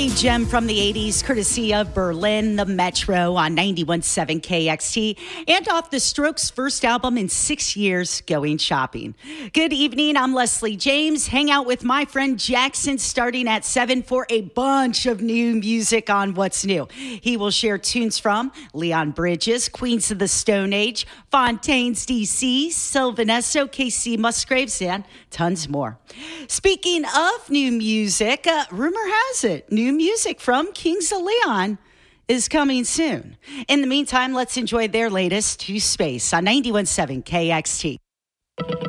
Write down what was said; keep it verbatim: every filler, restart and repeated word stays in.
fine gem from the eighties, courtesy of Berlin, the Metro on ninety-one point seven K X T, and off the Strokes' first album in six years, Going Shopping. Good evening, I'm Leslie James. Hang out with my friend Jackson starting at seven for a bunch of new music on What's New. He will share tunes from Leon Bridges, Queens of the Stone Age, Fontaines D C, Sylvan Esso, K C Musgraves, and tons more. Speaking of new music, uh, rumor has it, new music from Kings of Leon is coming soon. In the meantime, let's enjoy their latest, To Space, on ninety-one point seven K X T.